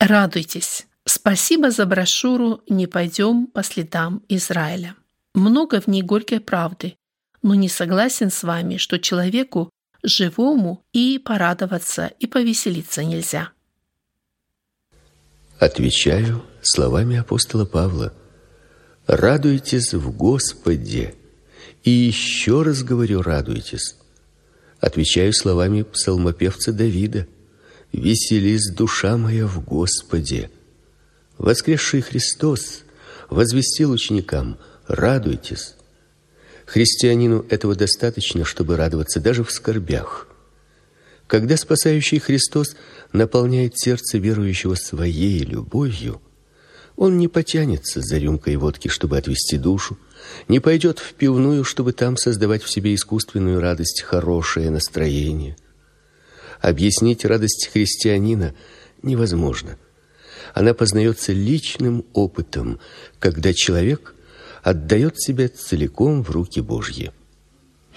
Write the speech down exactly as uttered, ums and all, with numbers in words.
Радуйтесь. Спасибо за брошюру «Не пойдем по следам Израиля». Много в ней горькой правды, но не согласен с вами, что человеку живому и порадоваться, и повеселиться нельзя. Отвечаю словами апостола Павла: радуйтесь в Господе. И еще раз говорю, радуйтесь. Отвечаю словами псалмопевца Давида: веселись, душа моя, в Господе. Воскресший Христос возвестил ученикам: радуйтесь. Христианину этого достаточно, чтобы радоваться даже в скорбях. Когда спасающий Христос наполняет сердце верующего своей любовью, он не потянется за рюмкой водки, чтобы отвести душу, не пойдет в пивную, чтобы там создавать в себе искусственную радость, хорошее настроение. Объяснить радость христианина невозможно. Она познается личным опытом, когда человек отдает себя целиком в руки Божьи.